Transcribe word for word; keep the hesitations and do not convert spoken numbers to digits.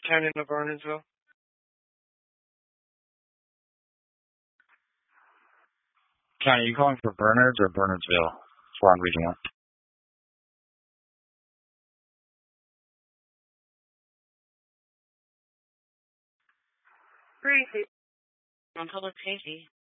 Lieutenant of Bernardsville. County, you calling for Bernards or Bernardsville? That's where I'm reading up. Great. On public safety.